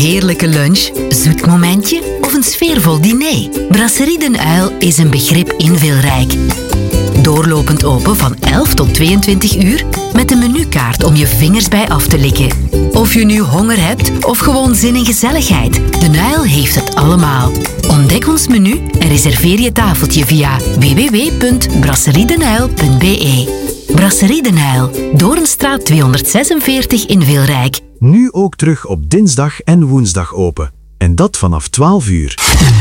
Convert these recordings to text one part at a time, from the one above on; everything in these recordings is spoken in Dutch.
Heerlijke lunch, zoet momentje of een sfeervol diner? Brasserie Den Uil is een begrip in Wilrijk. Doorlopend open van 11 tot 22 uur met een menukaart om je vingers bij af te likken. Of je nu honger hebt of gewoon zin in gezelligheid, Den Uil heeft het allemaal. Ontdek ons menu en reserveer je tafeltje via www.brasseriedenuil.be. Brasserie Den Uil, Doornstraat 246 in Wilrijk. Nu ook terug op dinsdag en woensdag open. En dat vanaf 12 uur.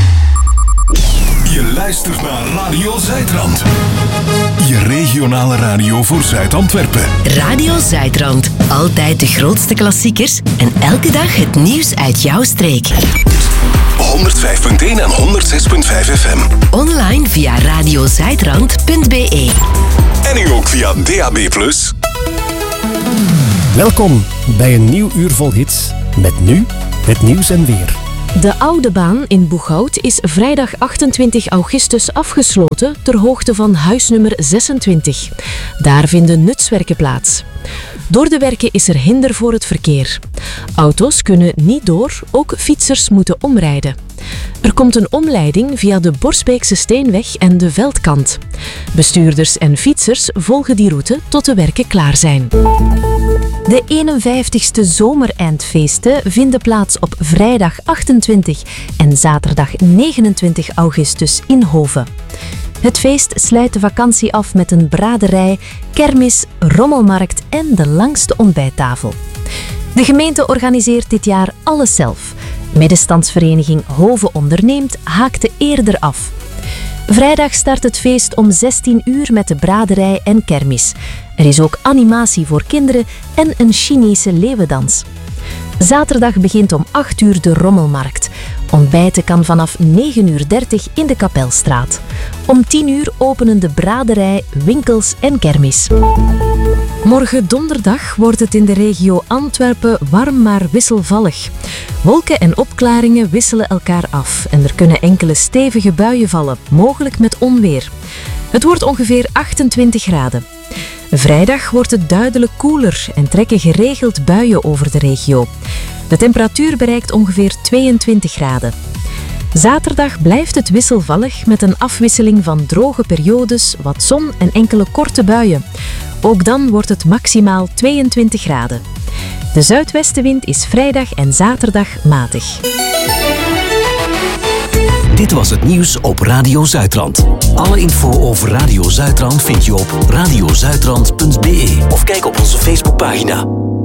Je luistert naar Radio Zuidrand. Je regionale radio voor Zuid-Antwerpen. Radio Zuidrand. Altijd de grootste klassiekers en elke dag het nieuws uit jouw streek. 105.1 en 106.5 FM. Online via radiozuidrand.be. En nu ook via DAB+. Welkom bij een nieuw uur vol hits. Met nu het nieuws en weer. De Oude Baan in Boeghout is vrijdag 28 augustus afgesloten ter hoogte van huisnummer 26. Daar vinden nutswerken plaats. Door de werken is er hinder voor het verkeer. Auto's kunnen niet door, ook fietsers moeten omrijden. Er komt een omleiding via de Borsbeekse Steenweg en de Veldkant. Bestuurders en fietsers volgen die route tot de werken klaar zijn. De 51ste zomereindfeesten vinden plaats op vrijdag 28 en zaterdag 29 augustus in Hoven. Het feest sluit de vakantie af met een braderij, kermis, rommelmarkt en de langste ontbijttafel. De gemeente organiseert dit jaar alles zelf. Middenstandsvereniging Hoven Onderneemt haakte eerder af. Vrijdag start het feest om 16 uur met de braderij en kermis. Er is ook animatie voor kinderen en een Chinese leeuwendans. Zaterdag begint om 8 uur de rommelmarkt. Ontbijten kan vanaf 9:30 in de Kapelstraat. Om 10 uur openen de braderij, winkels en kermis. Morgen donderdag wordt het in de regio Antwerpen warm maar wisselvallig. Wolken en opklaringen wisselen elkaar af en er kunnen enkele stevige buien vallen, mogelijk met onweer. Het wordt ongeveer 28 graden. Vrijdag wordt het duidelijk koeler en trekken geregeld buien over de regio. De temperatuur bereikt ongeveer 22 graden. Zaterdag blijft het wisselvallig met een afwisseling van droge periodes, wat zon en enkele korte buien. Ook dan wordt het maximaal 22 graden. De zuidwestenwind is vrijdag en zaterdag matig. Dit was het nieuws op Radio Zuidrand. Alle info over Radio Zuidrand vind je op radiozuidrand.be of kijk op onze Facebookpagina.